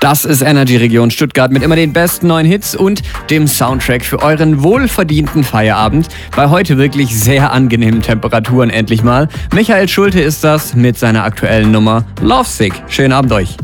Das ist Energy Region Stuttgart mit immer den besten neuen Hits und dem Soundtrack für euren wohlverdienten Feierabend. Bei heute wirklich sehr angenehmen Temperaturen endlich mal. Michael Schulte ist das mit seiner aktuellen Nummer Lovesick. Schönen Abend euch.